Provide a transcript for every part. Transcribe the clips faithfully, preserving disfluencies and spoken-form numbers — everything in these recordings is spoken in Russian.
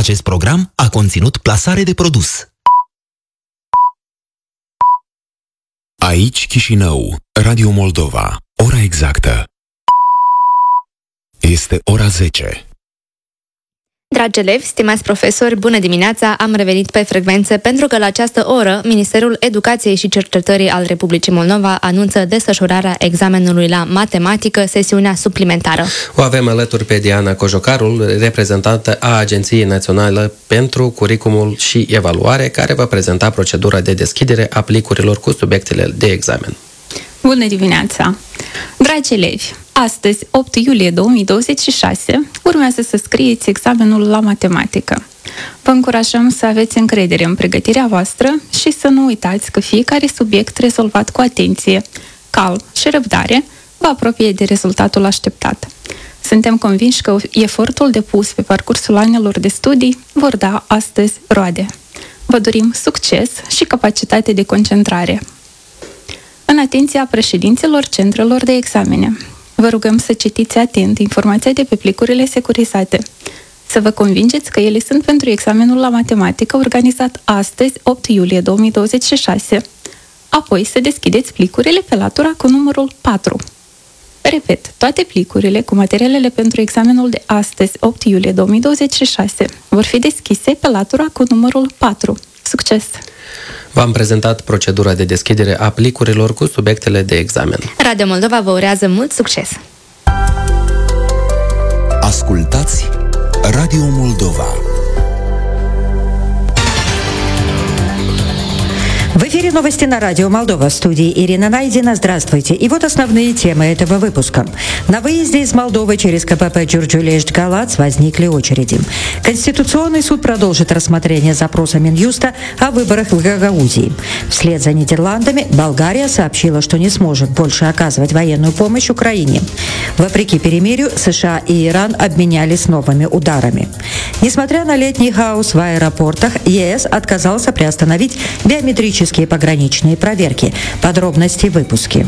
Acest program a conținut plasare de produs. Aici Chișinău, Radio Moldova. Ora exactă este ora zece. Dragi elevi, stimați profesori, bună dimineața! Am revenit pe frecvențe pentru că la această oră Ministerul Educației și Cercetării al Republicii Moldova anunță desfășurarea examenului la matematică, sesiunea suplimentară. O avem alături pe Diana Cojocarul, reprezentantă a Agenției Naționale pentru Curriculum și Evaluare, care va prezenta procedura de deschidere a plicurilor cu subiectele de examen. Bună dimineața! Dragi elevi, astăzi, opt iulie două mii douăzeci și șase, urmează să scrieți examenul la matematică. Vă încurajăm să aveți încredere în pregătirea voastră și să nu uitați că fiecare subiect rezolvat cu atenție, calm și răbdare vă apropie de rezultatul așteptat. Suntem convinși că efortul depus pe parcursul anilor de studii vor da astăzi roade. Vă dorim succes și capacitate de concentrare. În atenția președinților centrelor de examene, vă rugăm să citiți atent informația de pe plicurile securizate, să vă convingeți că ele sunt pentru examenul la matematică organizat astăzi, opt iulie două mii douăzeci și șase. Apoi să deschideți plicurile pe latura cu numărul patru. Repet, toate plicurile cu materialele pentru examenul de astăzi, opt iulie două mii douăzeci și șase, vor fi deschise pe latura cu numărul patru. Succes! V-am prezentat procedura de deschidere a plicurilor cu subiectele de examen. Radio Moldova vă urează mult succes! Ascultați Radio Moldova. В эфире новости на радио Молдова. В студии Ирина Найдина. Здравствуйте. И вот основные темы этого выпуска. На выезде из Молдовы через КПП Джурджулешт-Галац возникли очереди. Конституционный суд продолжит рассмотрение запроса Минюста о выборах в Гагаузии. Вслед за Нидерландами Болгария сообщила, что не сможет больше оказывать военную помощь Украине. Вопреки перемирию, США и Иран обменялись новыми ударами. Несмотря на летний хаос в аэропортах, ЕС отказался приостановить биометрические пограничные проверки. Подробности в выпуске.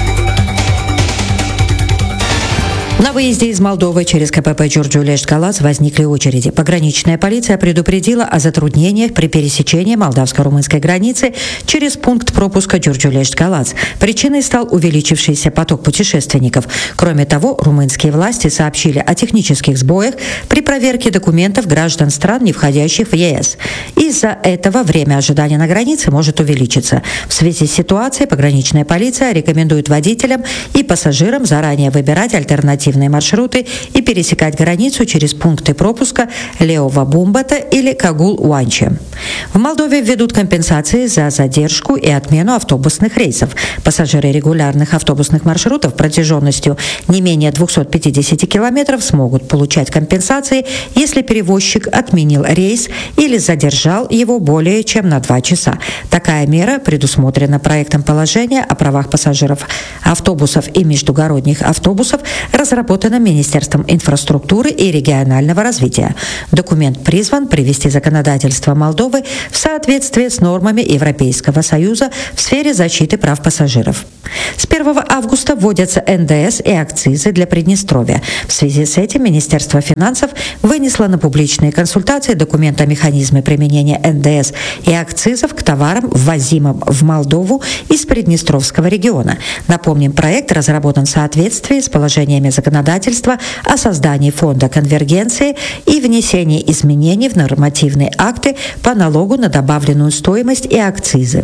На выезде из Молдовы через КПП Джурджулешт-Галац возникли очереди. Пограничная полиция предупредила о затруднениях при пересечении молдавско-румынской границы через пункт пропуска Джурджулешт-Галац. Причиной стал увеличившийся поток путешественников. Кроме того, румынские власти сообщили о технических сбоях при проверке документов граждан стран, не входящих в ЕС. Из-за этого время ожидания на границе может увеличиться. В связи с ситуацией пограничная полиция рекомендует водителям и пассажирам заранее выбирать альтернативные маршруты и пересекать границу через пункты пропуска Леова-Бумбата или Кагул-Уанче. В Молдове введут компенсации за задержку и отмену автобусных рейсов. Пассажиры регулярных автобусных маршрутов протяженностью не менее двести пятьдесят километров смогут получать компенсации, если перевозчик отменил рейс или задержал его более чем на два часа. Такая мера предусмотрена проектом положения о правах пассажиров автобусов и междугородних автобусов, разработанным Министерством инфраструктуры и регионального развития. Документ призван привести законодательство Молдовы в соответствие с нормами Европейского Союза в сфере защиты прав пассажиров. С первого августа вводятся эн дэ эс и акцизы для Приднестровья. В связи с этим Министерство финансов вынесло на публичные консультации документ о механизме применения эн дэ эс и акцизов к товарам, ввозимым в Молдову из Приднестровского региона. Напомним, проект разработан в соответствии с положениями законодательства о создании фонда конвергенции и внесении изменений в нормативные акты по налогу на добавленную стоимость и акцизы.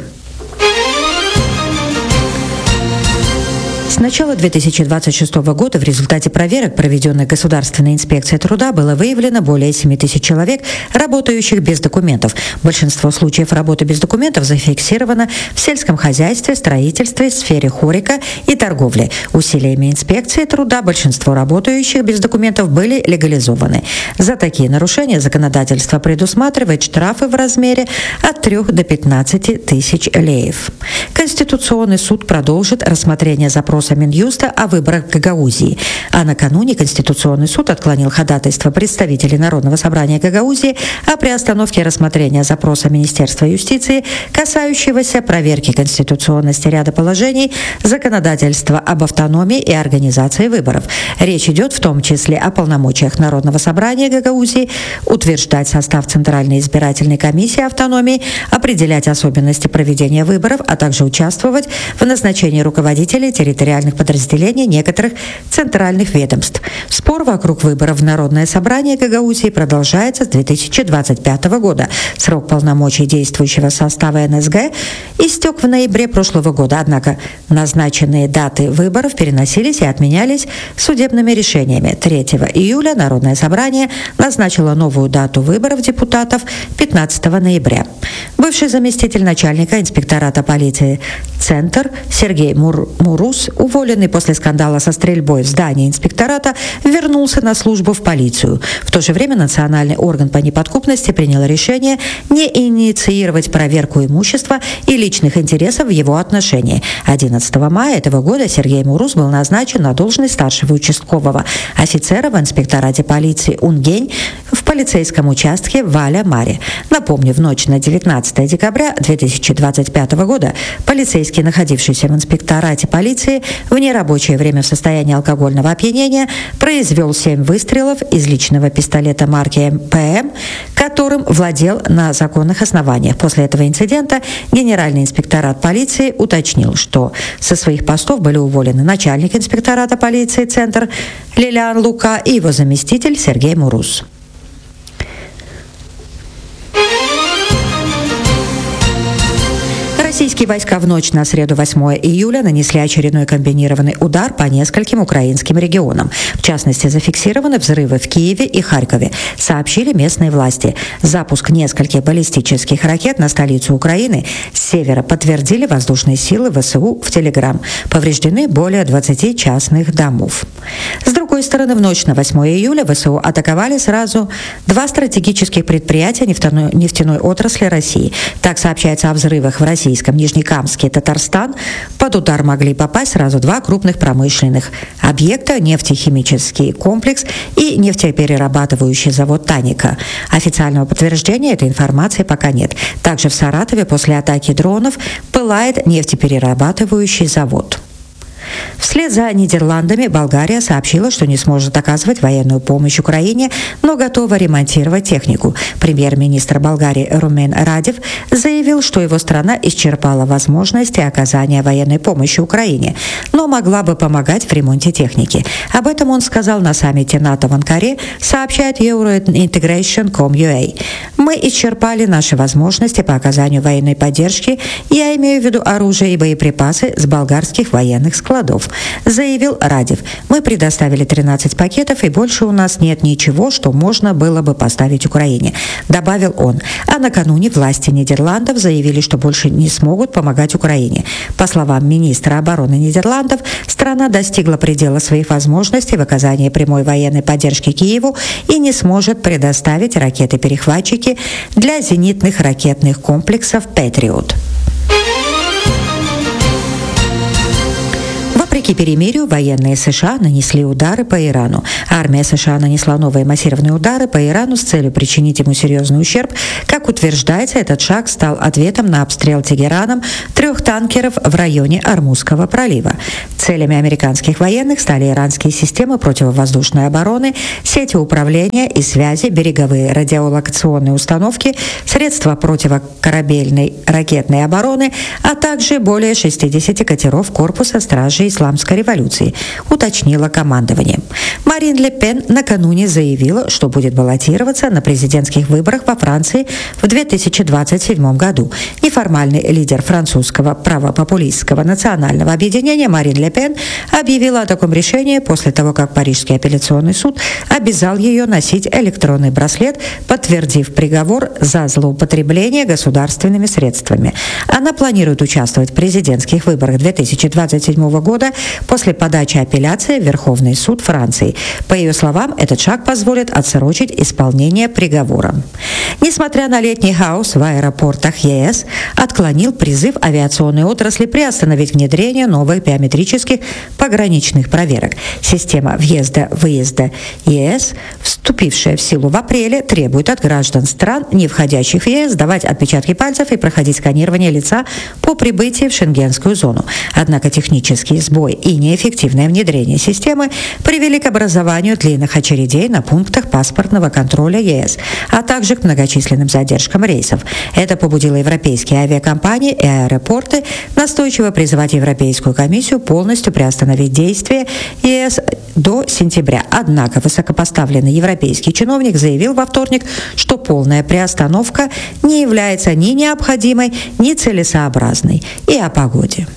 С начала две тысячи двадцать шестого года в результате проверок, проведенных Государственной инспекцией труда, было выявлено более семи тысяч человек, работающих без документов. Большинство случаев работы без документов зафиксировано в сельском хозяйстве, строительстве, сфере хорика и торговли. Усилиями инспекции труда большинство работающих без документов были легализованы. За такие нарушения законодательство предусматривает штрафы в размере от трёх до пятнадцати тысяч леев. Конституционный суд продолжит рассмотрение запроса запроса Минюста о выборах в Гагаузии. А накануне Конституционный суд отклонил ходатайство представителей Народного собрания Гагаузии о приостановке рассмотрения запроса Министерства юстиции, касающегося проверки конституционности ряда положений законодательства об автономии и организации выборов. Речь идет в том числе о полномочиях Народного собрания Гагаузии утверждать состав Центральной избирательной комиссии автономии, определять особенности проведения выборов, а также участвовать в назначении руководителей территориальных подразделений некоторых центральных ведомств. Спор вокруг выборов в Народное собрание Гагаузии продолжается с две тысячи двадцать пятого года. Срок полномочий действующего состава эн эс гэ истек в ноябре прошлого года, однако назначенные даты выборов переносились и отменялись судебными решениями. третьего июля Народное собрание назначило новую дату выборов депутатов пятнадцатого ноября. Бывший заместитель начальника инспектората полиции «Центр» Сергей Мур- Мурус, уволенный после скандала со стрельбой в здании инспектората, вернулся на службу в полицию. В то же время национальный орган по неподкупности принял решение не инициировать проверку имущества и личных интересов в его отношении. одиннадцатого мая этого года Сергей Мурус был назначен на должность старшего участкового офицера в инспекторате полиции «Унгень» в полицейском участке Валя-Маре. Напомню, в ночь на девятнадцатое декабря две тысячи двадцать пятого года полицейский, находившийся в инспекторате полиции в нерабочее время в состоянии алкогольного опьянения, произвел семь выстрелов из личного пистолета марки эм пэ эм, которым владел на законных основаниях. После этого инцидента Генеральный инспекторат полиции уточнил, что со своих постов были уволены начальник инспектората полиции «Центр» Лилиан Лука и его заместитель Сергей Мурус. Российские войска в ночь на среду восьмого июля нанесли очередной комбинированный удар по нескольким украинским регионам. В частности, зафиксированы взрывы в Киеве и Харькове, сообщили местные власти. Запуск нескольких баллистических ракет на столицу Украины с севера подтвердили воздушные силы вэ эс у в Телеграм. Повреждены более двадцати частных домов. С другой стороны, в ночь на восьмого июля вэ эс у атаковали сразу два стратегических предприятия нефтяной, нефтяной отрасли России. Так сообщается о взрывах в российском Нижнекамске, Татарстан. Под удар могли попасть сразу два крупных промышленных объекта: нефтехимический комплекс и нефтеперерабатывающий завод «Таника». Официального подтверждения этой информации пока нет. Также в Саратове после атаки дронов пылает нефтеперерабатывающий завод. Вслед за Нидерландами Болгария сообщила, что не сможет оказывать военную помощь Украине, но готова ремонтировать технику. Премьер-министр Болгарии Румен Радев заявил, что его страна исчерпала возможности оказания военной помощи Украине, но могла бы помогать в ремонте техники. Об этом он сказал на саммите НАТО в Анкаре, сообщает Eurointegration точка ком точка ю а. «Мы исчерпали наши возможности по оказанию военной поддержки, я имею в виду оружие и боеприпасы с болгарских военных складов», заявил Радев. «Мы предоставили тринадцать пакетов, и больше у нас нет ничего, что можно было бы поставить Украине», добавил он. А накануне власти Нидерландов заявили, что больше не смогут помогать Украине. По словам министра обороны Нидерландов, страна достигла предела своих возможностей в оказании прямой военной поддержки Киеву и не сможет предоставить ракеты-перехватчики для зенитных ракетных комплексов «Патриот». Вопреки перемирию, военные США нанесли удары по Ирану. Армия США нанесла новые массированные удары по Ирану с целью причинить ему серьезный ущерб. Как утверждается, этот шаг стал ответом на обстрел Тегераном трех танкеров в районе Ормузского пролива. Целями американских военных стали иранские системы противовоздушной обороны, сети управления и связи, береговые радиолокационные установки, средства противокорабельной ракетной обороны, а также более шестидесяти катеров корпуса стражей исламской революции, уточнило командование. Марин Ле Пен накануне заявила, что будет баллотироваться на президентских выборах во Франции в две тысячи двадцать седьмом году. Неформальный лидер французского правопопулистского национального объединения Марин Ле Пен объявила о таком решении после того, как Парижский апелляционный суд обязал ее носить электронный браслет, подтвердив приговор за злоупотребление государственными средствами. Она планирует участвовать в президентских выборах две тысячи двадцать седьмого года после подачи апелляции в Верховный суд Франции. По ее словам, этот шаг позволит отсрочить исполнение приговора. Несмотря на летний хаос в аэропортах ЕС, отклонил призыв авиационной отрасли приостановить внедрение новых биометрических пограничных проверок. Система въезда-выезда ЕС, вступившая в силу в апреле, требует от граждан стран, не входящих в ЕС, давать отпечатки пальцев и проходить сканирование лица по прибытии в шенгенскую зону. Однако технический сбой и неэффективное внедрение системы привели к образованию длинных очередей на пунктах паспортного контроля ЕС, а также к многочисленным задержкам рейсов. Это побудило европейские авиакомпании и аэропорты настойчиво призывать Европейскую комиссию полностью приостановить действие ЕС до сентября. Однако высокопоставленный европейский чиновник заявил во вторник, что полная приостановка не является ни необходимой, ни целесообразной. И о погоде.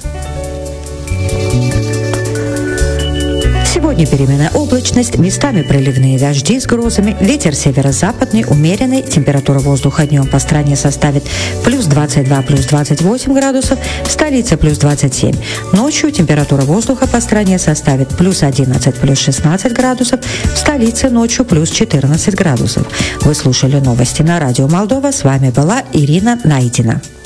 Сегодня переменная облачность, местами проливные дожди с грозами, ветер северо-западный, умеренный, температура воздуха днем по стране составит плюс двадцать два, плюс двадцать восемь градусов, в столице плюс двадцать семь. Ночью температура воздуха по стране составит плюс одиннадцать, плюс шестнадцать градусов, в столице ночью плюс четырнадцать градусов. Вы слушали новости на Радио Молдова, с вами была Ирина Найдина.